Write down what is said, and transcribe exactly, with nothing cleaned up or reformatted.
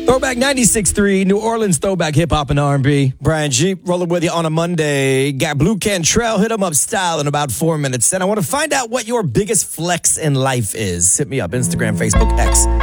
Throwback ninety-six point three, New Orleans throwback hip hop and R and B. Brian G rolling with you on a Monday. Got Blue Cantrell, hit 'em up style in about four minutes. And I want to find out what your biggest flex in life is. Hit me up, Instagram, Facebook, X.